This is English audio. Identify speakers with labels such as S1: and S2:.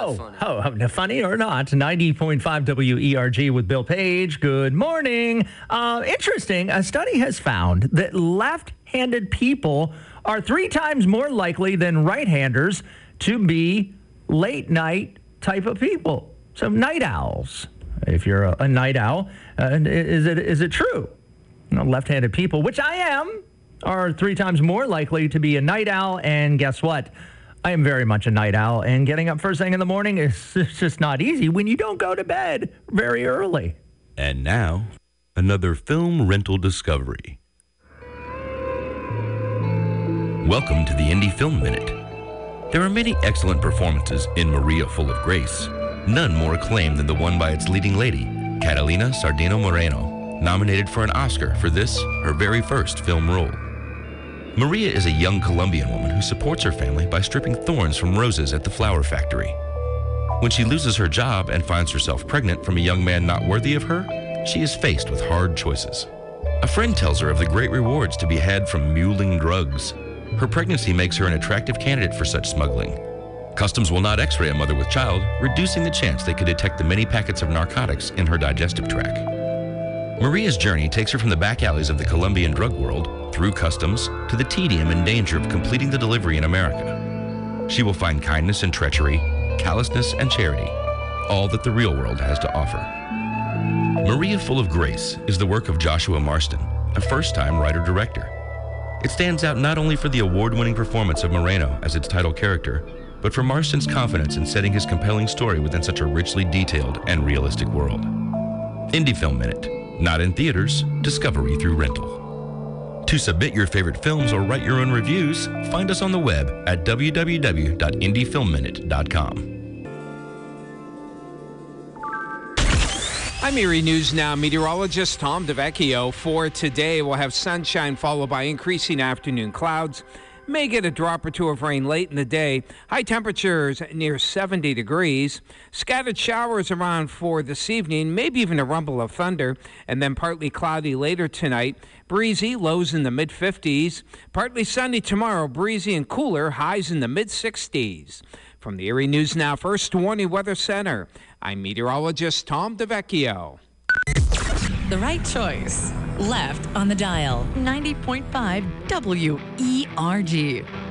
S1: Funny or not, 90.5 WERG with Bill Page. Good morning. Interesting. A study has found that left-handed people are 3 times more likely than right-handers to be late-night type of people. So night owls. If you're a night owl, is it true? Left-handed people, which I am, are 3 times more likely to be a night owl. And guess what? I am very much a night owl, and getting up first thing in the morning is just not easy when you don't go to bed very early.
S2: And now, another film rental discovery. Welcome to the Indie Film Minute. There are many excellent performances in Maria Full of Grace, none more acclaimed than the one by its leading lady, Catalina Sardino Moreno, nominated for an Oscar for this, her very first film role. Maria is a young Colombian woman who supports her family by stripping thorns from roses at the flower factory. When she loses her job and finds herself pregnant from a young man not worthy of her, she is faced with hard choices. A friend tells her of the great rewards to be had from muling drugs. Her pregnancy makes her an attractive candidate for such smuggling. Customs will not x-ray a mother with child, reducing the chance they could detect the many packets of narcotics in her digestive tract. Maria's journey takes her from the back alleys of the Colombian drug world, through customs, to the tedium and danger of completing the delivery in America. She will find kindness and treachery, callousness and charity, all that the real world has to offer. Maria Full of Grace is the work of Joshua Marston, a first-time writer-director. It stands out not only for the award-winning performance of Moreno as its title character, but for Marston's confidence in setting his compelling story within such a richly detailed and realistic world. Indie Film Minute. Not in theaters, discovery through rental. To submit your favorite films or write your own reviews, find us on the web at www.indiefilmminute.com.
S3: I'm Erie News Now meteorologist Tom DeVecchio. For today, we'll have sunshine followed by increasing afternoon clouds. May get a drop or two of rain late in the day. High temperatures near 70 degrees. Scattered showers around for this evening, maybe even a rumble of thunder, and then partly cloudy later tonight. Breezy, lows in the mid-50s. Partly sunny tomorrow, breezy and cooler, highs in the mid-60s. From the Erie News Now First Warning Weather Center, I'm meteorologist Tom DeVecchio.
S4: The right choice. Left on the dial. 90.5 WERG.